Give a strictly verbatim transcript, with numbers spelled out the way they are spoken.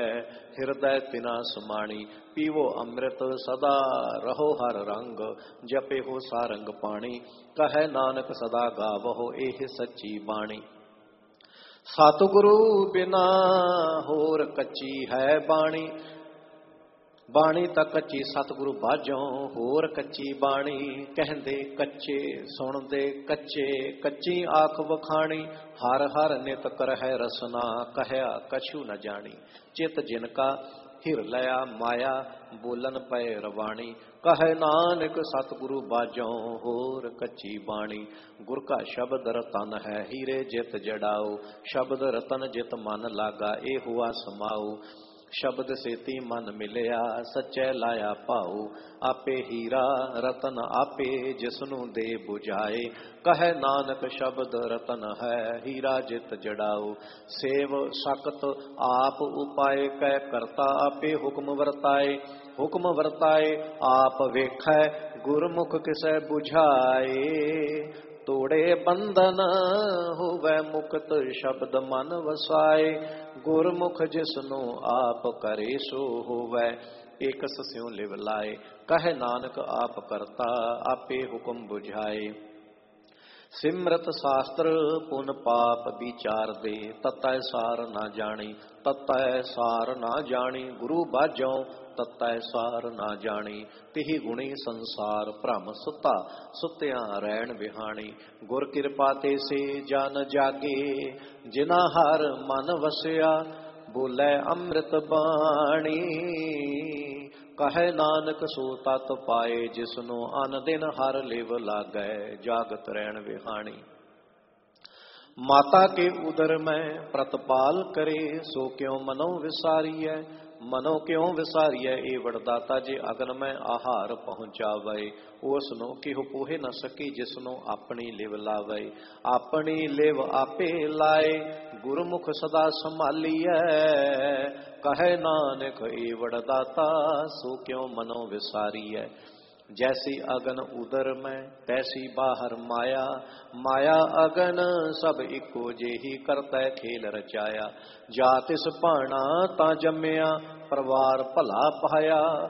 ਹਿਰਦੈ ਤਿਨਾ ਸਮਾਣੀ। ਪੀਵੋ ਅੰਮ੍ਰਿਤ ਸਦਾ ਰਹੋ ਹਰ ਰੰਗ, ਜਪੇ ਹੋ ਸਾਰੰਗ ਪਾਣੀ। ਕਹੈ ਨਾਨਕ ਸਦਾ ਗਾਵਹੁ ਇਹ ਸੱਚੀ ਬਾਣੀ। ਸਤਿਗੁਰੂ ਬਿਨਾ ਹੋਰ ਕੱਚੀ ਹੈ ਬਾਣੀ, ਬਾਣੀ ਤਾਂ ਕੱਚੀ ਸਤਿਗੁਰੂ ਬਾਝੋਂ ਹੋਰ ਕੱਚੀ ਬਾਣੀ। ਕਹਿੰਦੇ ਕੱਚੇ ਸੁਣਦੇ ਕੱਚੇ, ਕੱਚੀ ਆਖ ਵਖਾਣੀ। ਹਰ ਹਰ ਨਿਤ ਕਰਹਿ ਰਸਨਾ, ਕਹਿਆ ਕਛੂ ਨ ਜਾਣੀ। ਚਿਤ ਜਿਨ ਕਾ ਹਿਰ ਲਿਆ ਮਾਇਆ, ਬੋਲਨ ਪਏ ਰਵਾਣੀ। ਕਹੈ ਨਾਨਕ ਸਤਿਗੁਰੂ ਬਾਝੋਂ ਹੋਰ ਕੱਚੀ ਬਾਣੀ। ਗੁਰ ਕਾ ਸ਼ਬਦ ਰਤਨ ਹੈ ਹੀਰੇ ਜਿਤ ਜੜਾਓ, ਸ਼ਬਦ ਰਤਨ ਜਿਤ ਮਨ ਲਾਗਾ ਇਹ ਹੁਆ ਸਮਾਓ। ਸ਼ਬਦ ਸੇਤੀ ਮਨ ਮਿਲਿਆ ਸੱਚੈ ਲਾਇਆ ਭਾਉ, ਆਪੇ ਹੀਰਾ ਰਤਨ ਆਪੇ ਜਿਸਨੂੰ ਦੇ 부ਝਾਏ। ਕਹੈ ਨਾਨਕ ਸ਼ਬਦ ਰਤਨ ਹੈ ਹੀਰਾ ਜਿਤ ਜੜਾਓ। ਸੇਵ ਸਕਤ ਆਪ ਉਪਾਏ, ਕਹਿ ਕਰਤਾ ਆਪੇ ਹੁਕਮ ਵਰਤਾਏ। ਹੁਕਮ ਵਰਤਾਏ ਆਪ ਵੇਖੈ, ਗੁਰਮੁਖ ਕਿਸੈ 부ਝਾਏ। ਤੋੜੇ ਬੰਧਨ ਹੋਵੈ ਮੁਕਤ, ਸ਼ਬਦ ਮਨ ਵਸਾਏ। ਗੁਰਮੁਖ ਜਿਸਨੂੰ ਆਪ ਕਰੇ ਸੋ ਹੋਵੈ, ਏਕਸ ਸਿਉ ਲਿਵ ਲਾਏ। ਕਹੈ ਨਾਨਕ ਆਪ ਕਰਤਾ ਆਪੇ ਹੁਕਮ 부ਝਾਏ। ਸਿਮਰਤ ਸ਼ਾਸਤਰ ਪੁਨ ਪਾਪ ਵਿਚਾਰ ਦੇ, ਤਤੈ ਸਾਰ ਨਾ ਜਾਣੀ। ਤਤੈ ਸਾਰ ਨਾ ਜਾਣੀ ਗੁਰੂ ਬਾਝੋਂ, ਤਤੈ ਸਾਰ ਨਾ ਜਾਣੀ। ਤਿਹੀ ਗੁਣੀ ਸੰਸਾਰ ਭ੍ਰਮ ਸੁਤਾ, ਸੁਤਿਆਂ ਰਹਿਣ ਵਿਹਾਣੀ। ਗੁਰ ਕਿਰਪਾ ਤੇ ਸੇ ਜਨ ਜਾਗੇ, ਜਿਨਾ ਹਰ ਮਨ ਵਸਿਆ। ਬੋਲੇ ਅੰਮ੍ਰਿਤ ਬਾਣੀ, ਕਹੈ ਨਾਨਕ ਸੋ ਤਤ ਪਾਏ। ਜਿਸਨੂੰ ਅਨ ਦਿਨ ਹਰ ਲਿਵ ਲਾਗੈ, ਜਾਗਤ ਰਹਿਣ ਵਿਹਾਣੀ। ਮਾਤਾ ਕੇ ਉਦਰ ਮੈਂ ਪ੍ਰਤਪਾਲ ਕਰੇ, ਸੋ ਕਿਉ ਮਨੋ ਵਿਸਾਰੀਐ। ਮਨੋ ਕਿਉ ਵਿਸਾਰੀਐ ਇਹ ਵਡਦਾਤਾ, ਜੇ ਅਗਨ ਮੈਂ ਆਹਾਰ ਪਹੁੰਚਾਵੇ। ਉਸ ਨੂੰ ਕਿਹੋ ਪੋਹੇ ਨ ਸਕੀ, ਜਿਸਨੂੰ ਆਪਣੀ ਲਿਵ ਲਾਵੇ। ਆਪਣੀ ਲਿਵ ਆਪੇ ਲਾਏ, ਗੁਰਮੁਖ ਸਦਾ ਸੰਭਾਲੀਐ। ਕਹੈ ਨਾਨਕ ਇਹ ਵਡਦਾਤਾ, ਸੋ ਕਿਉ ਮਨੋ ਵਿਸਾਰੀਐ। ਜੈਸੀ ਅਗਨ ਉਦਰ ਮੈਂ, ਤੈਸੀ ਬਾਹਰ ਮਾਇਆ। ਮਾਇਆ ਅਗਨ ਸਭ ਇੱਕੋ ਜਿਹੀ, ਕਰਤੈ ਖੇਲ ਰਚਾਇਆ। ਜਾ ਤਿਸ ਭਾਣਾ ਤਾਂ ਜੰਮਿਆ, ਪਰਵਾਰ ਭਲਾ ਪਾਇਆ।